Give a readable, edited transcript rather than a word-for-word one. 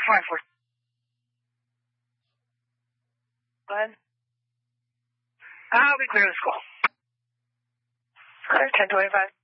10:24. What? I'll be clear to school. 10:25.